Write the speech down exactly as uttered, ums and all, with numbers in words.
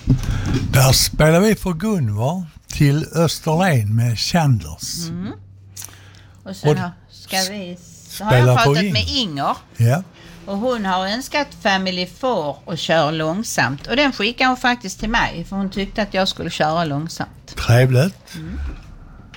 Där spelar vi för Gunvar till Österlen med Chandlers. Mm. Och sen Och har, ska vi, så har jag pratat med Inger. Ja. Och hon har önskat Family Four och kör långsamt. Och den skickade hon faktiskt till mig för hon tyckte att jag skulle köra långsamt. Trevligt. Mm.